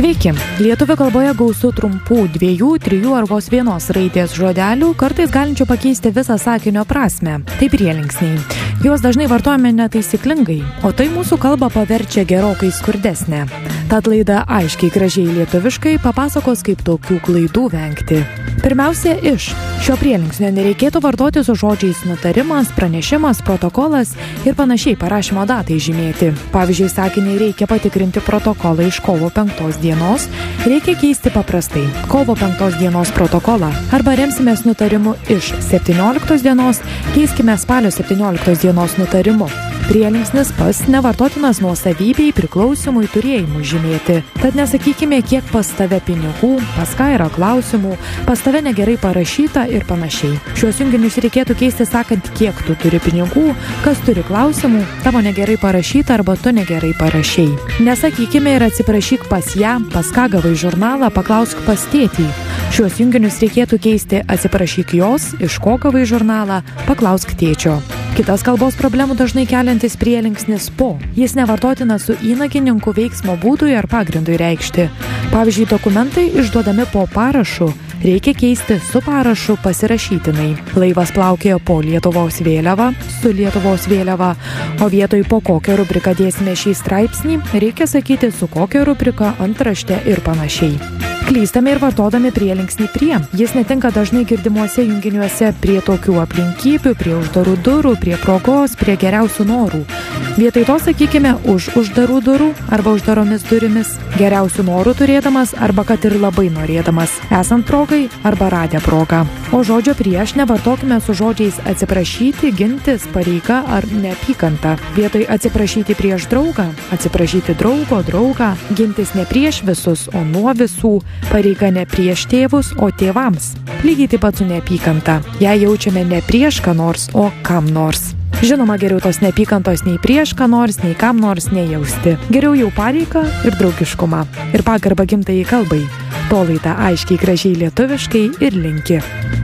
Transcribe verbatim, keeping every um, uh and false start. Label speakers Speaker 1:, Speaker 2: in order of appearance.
Speaker 1: Sveiki! Lietuvių kalboje gausu trumpų dviejų, trijų ar vos vienos raidės žodelių, kartais galinčių pakeisti visą sakinio prasmę. Tai prielinksniai. Juos dažnai vartojame netaisyklingai, o tai mūsų kalbą paverčia gerokai skurdesnę. Tad laida aiškiai gražiai lietuviškai papasakos, kaip tokių klaidų vengti. Pirmiausia, iš. Šio prielinksnio nereikėtų vartoti su žodžiais nutarimas, pranešimas, protokolas ir panašiai parašymo datai žymėti. Pavyzdžiui, sakinį reikia patikrinti protokolą iš kovo penktos dienos, reikia keisti paprastai kovo penktos dienos protokolą. Arba remsimės nutarimu iš septynioliktos dienos, keiskime spalio septynioliktos dienos nutarimu. Prielinksnis pas nevartotinas nuosavybei, priklausimui, turėjimui žymėti. Tad nesakykime, kiek pas tave pinigų, pas ką yra klausimų, pas tave negerai parašyta ir panašiai. Šiuos junginius reikėtų keisti sakant, kiek tu turi pinigų, kas turi klausimų, tavo negerai parašyta arba tu negerai parašei. Nesakykime ir atsiprašyk pas ją, pas ką gavai žurnalą, paklausk pas tėtį. Šiuos junginius reikėtų keisti atsiprašyk jos, iš ko gavai žurnalą, paklausk tėčio. Kitas kalbos problemų dažnai keliantis prielinksnis po. Jis nevartotinas su įnagininku veiksmo būdui ar pagrindui reikšti. Pavyzdžiui, dokumentai išduodami po parašu reikia keisti su parašu pasirašytinai. Laivas plaukėjo po Lietuvos vėliava, su Lietuvos vėliava, o vietoj po kokią rubriką dėsime šį straipsnį, reikia sakyti su kokia rubrika, antrašte ir panašiai. Klystame ir vartodami prielinksnį prie. Jis netinka dažnai girdimuose junginiuose prie tokių aplinkybių, prie uždarų durų, prie progos, prie geriausių norų. Vietoj to sakykime už uždarų durų arba uždaromis durimis, geriausių norų turėdamas arba kad ir labai norėdamas, esant progai arba radę progą. O žodžio prieš nevartokime su žodžiais atsiprašyti, gintis, pareiga ar neapykanta. Vietoj atsiprašyti prieš draugą, atsiprašyti draugo, draugą, gintis ne prieš visus, o nuo visų, pareiga ne prieš tėvus, o tėvams. Lygiai taip pat su neapykanta. Ją jaučiame ne prieš ką nors, o kam nors. Žinoma, geriau tos neapykantos nei prieš ką nors, nei kam nors nejausti. Geriau jau pareigą ir draugiškumą. Ir pagarbą gimtajai kalbai. To laida aiškiai gražiai lietuviškai ir linki.